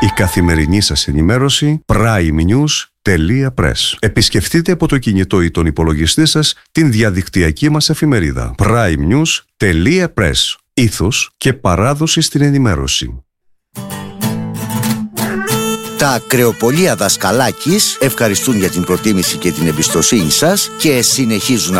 Η καθημερινή σας ενημέρωση primenews.press. Επισκεφτείτε από το κινητό ή τον υπολογιστή σας την διαδικτυακή μας εφημερίδα primenews.press. Ήθος και παράδοση στην ενημέρωση. Τα ακρεοπολία Δασκαλάκης ευχαριστούν για την προτίμηση και την εμπιστοσύνη σας και συνεχίζουν να